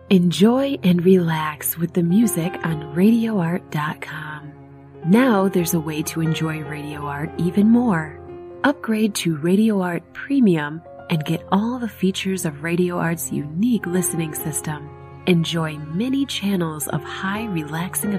Enjoy and relax with the music on RadioArt.com. Now there's a way to enjoy Radio Art even more. Upgrade to Radio Art Premium and get all the features of Radio Art's unique listening system. Enjoy many channels of high relaxing